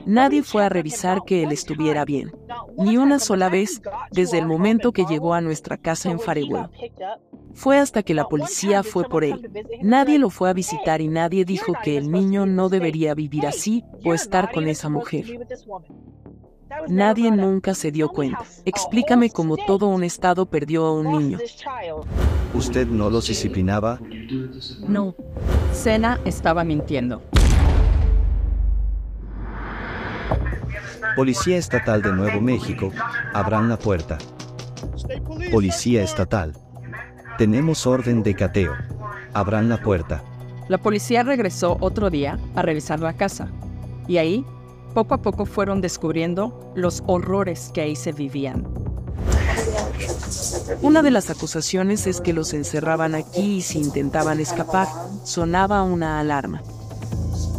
Nadie fue a revisar que él estuviera bien. Ni una sola vez, desde el momento que llegó a nuestra casa en Farewell. Fue hasta que la policía fue por él. Nadie lo fue a visitar y nadie dijo que el niño no debería vivir así o estar con esa mujer. Nadie nunca se dio cuenta. Explícame cómo todo un estado perdió a un niño. ¿Usted no los disciplinaba? No, Sena estaba mintiendo. Policía Estatal de Nuevo México, abran la puerta. Policía Estatal. Tenemos orden de cateo. Abran la puerta. La policía regresó otro día a revisar la casa. Y ahí, poco a poco fueron descubriendo los horrores que ahí se vivían. Una de las acusaciones es que los encerraban aquí y si intentaban escapar, sonaba una alarma.